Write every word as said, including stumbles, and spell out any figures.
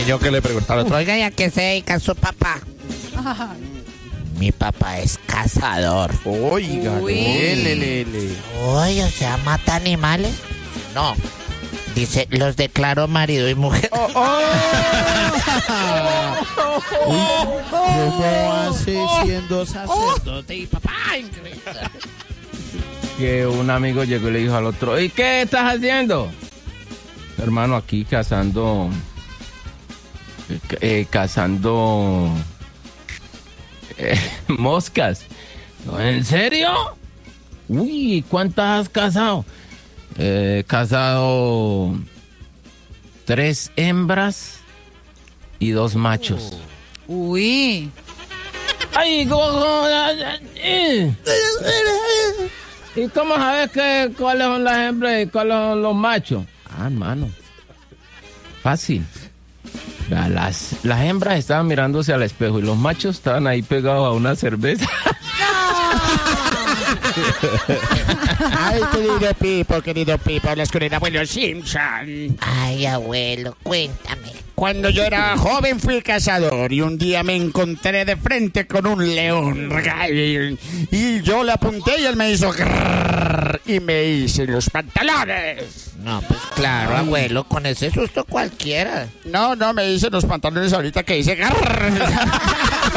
niño que le preguntaba al otro, oiga, ¿y a qué se dedica su papá? Mi papá es cazador. Oiga, Uy. le, le, le. Uy, o sea, ¿mata animales? No. Dice, los declaro marido y mujer. Oh, oh. Uy, ¿cómo hace siendo sacerdote y papá? Increíble. Que un amigo llegó y le dijo al otro, ¿y qué estás haciendo? Hermano, aquí cazando, eh, cazando eh, moscas. ¿No, ¿en serio? Uy, ¿cuántas has cazado? He eh, cazado tres hembras y dos machos. Uy. Ay, ¿cómo, cómo, eh? ¿Y cómo sabes que, cuáles son las hembras y cuáles son los machos? Ah, hermano. Fácil. Las, las hembras estaban mirándose al espejo y los machos estaban ahí pegados a una cerveza. Ay, querido Pipo, querido Pipo, hablas con el abuelo Simpson. Ay, abuelo, cuéntame. Cuando yo era joven fui cazador y un día me encontré de frente con un león. Y yo le apunté y él me hizo grrr, y me hice los pantalones. No, pues claro, abuelo, con ese susto cualquiera. No, no, me hice los pantalones ahorita que hice grrr.